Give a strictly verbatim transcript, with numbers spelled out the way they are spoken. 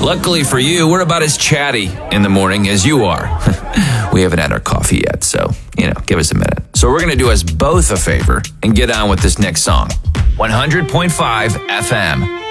Luckily for you, we're about as chatty in the morning as you are. We haven't had our coffee yet, so, you know, give us a minute. So we're going to do us both a favor and get on with this next song. one hundred point five F M.